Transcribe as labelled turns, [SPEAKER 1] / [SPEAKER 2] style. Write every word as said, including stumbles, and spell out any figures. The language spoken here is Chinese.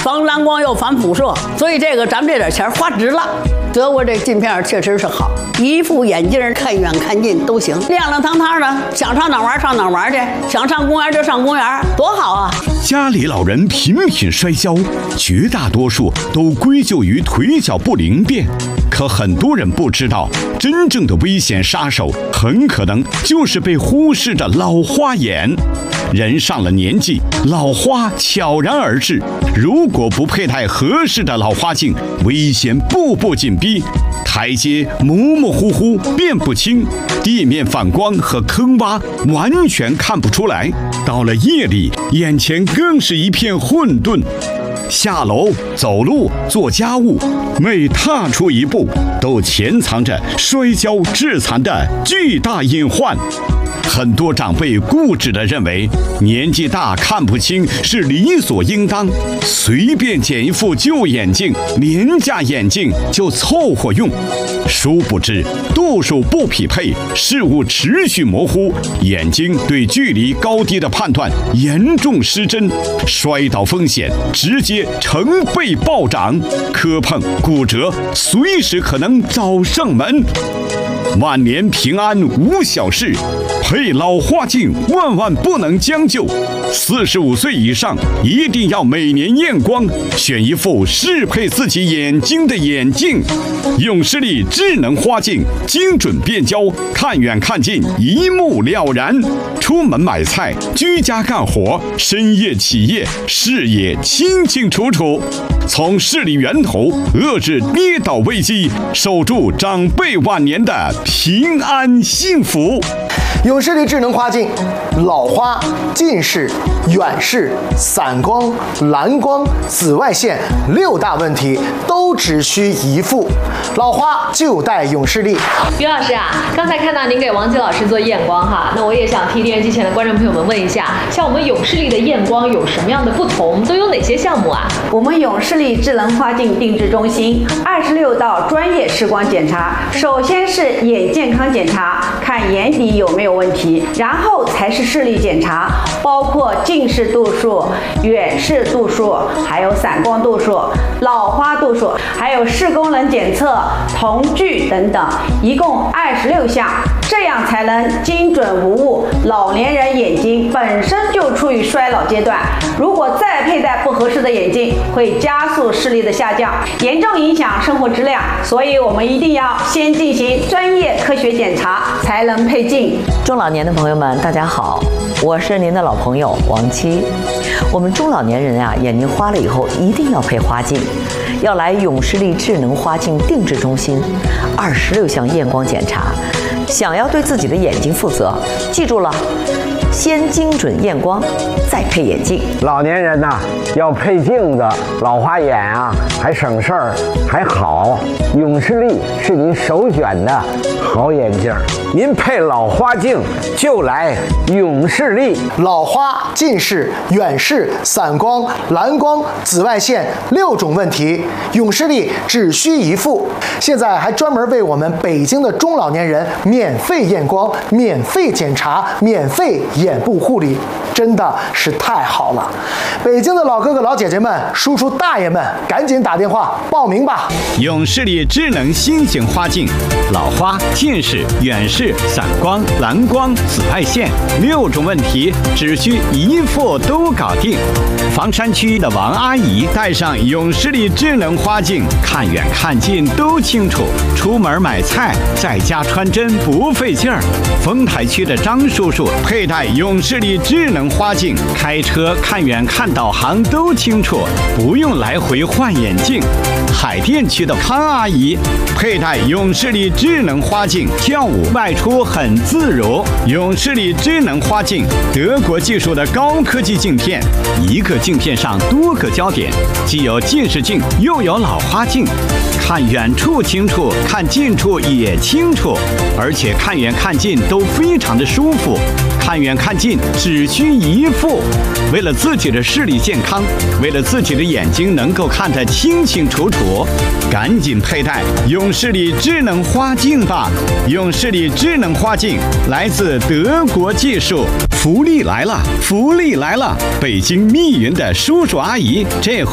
[SPEAKER 1] 防蓝光又防辐射，所以这个咱们这点钱花值了。德国这镜片确实是好，一副眼镜看远看近都行，亮亮堂堂的，想上哪玩上哪玩去，想上公园就上公园，多好啊！
[SPEAKER 2] 家里老人频频摔跤，绝大多数都归咎于腿脚不灵便。可很多人不知道，真正的危险杀手很可能就是被忽视的老花眼。人上了年纪，老花悄然而至，如果不佩戴合适的老花镜，危险步步紧逼。台阶模模糊糊辨不清，地面反光和坑洼完全看不出来，到了夜里，眼前更是一片混沌。下楼、走路、做家务，每踏出一步，都潜藏着摔跤致残的巨大隐患。很多长辈固执地认为，年纪大看不清是理所应当，随便捡一副旧眼镜、廉价眼镜就凑合用。殊不知，度数不匹配，视物持续模糊，眼睛对距离高低的判断严重失真，摔倒风险直接成倍暴涨，磕碰、骨折随时可能找上门。晚年平安无小事，配老花镜万万不能将就。四十五岁以上一定要每年验光，选一副适配自己眼睛的眼镜。永视力智能花镜，精准变焦，看远看近一目了然。出门买菜、居家干活、深夜起夜，视野清清楚楚。从视力源头遏制跌倒危机，守住长辈晚年的平安幸福。
[SPEAKER 3] 永视力智能花镜，老花、近视、远视、散光、蓝光、紫外线六大问题都只需一副，老花就戴永视力。
[SPEAKER 4] 于老师啊，刚才看到您给王吉老师做验光哈，那我也想替电视机前的观众朋友们问一下，像我们永视力的验光有什么样的不同，都有哪些项目啊？
[SPEAKER 5] 我们永视力智能花镜定制中心二十六道专业视光检查，首先是眼健康检查，看眼底有没有问题，然后才是视力检查，包括近视度数、远视度数，还有散光度数、老花度数，还有视功能检测、瞳距等等，一共二十六项，这样才能精准无误。老年人眼睛本身就处于衰老阶段，如果再佩戴不合适的眼镜，会加速视力的下降，严重影响生活质量。所以我们一定要先进行专业科学检查，才能配镜。
[SPEAKER 6] 中老年的朋友们，大家好，我是您的老朋友王七。我们中老年人啊，眼睛花了以后一定要配花镜，要来永视力智能花镜定制中心，二十六项验光检查。想要对自己的眼睛负责，记住了，先精准验光，再配眼镜。
[SPEAKER 7] 老年人呐、啊，要配镜子，老花眼啊，还省事儿，还好。永视力是您首选的好眼镜，您配老花镜就来永视力。
[SPEAKER 3] 老花、近视、远视、散光、蓝光、紫外线六种问题，永视力只需一副。现在还专门为我们北京的中老年人免费验光、免费检查、免费眼部护理，真的是太好了！北京的老哥哥老姐姐们、叔叔大爷们，赶紧打电话报名吧！
[SPEAKER 2] 永视力智能新型花镜，老花、近视、远视、散光、蓝光、紫外线六种问题，只需一副都搞定。房山区的王阿姨戴上永视力智能花镜，看远看近都清楚。出门买菜，在家穿针不费劲儿。丰台区的张叔叔佩戴永视力智能花镜，开车看远看导航都清楚，不用来回换眼镜。海淀区的康阿姨佩戴永视力智能花镜，跳舞外出很自如。永视力智能花镜，德国技术的高科技镜片，一个镜片上多个焦点，既有近视镜又有老花镜，看远处清楚，看近处也清楚，而且看远看近都非常的舒服。看远看近只需一副。为了自己的视力健康，为了自己的眼睛能够看得清清楚楚，赶紧佩戴永视力智能花镜吧！永视力智能花镜来自德国技术，福利来了，福利来了！北京密云的叔叔阿姨这回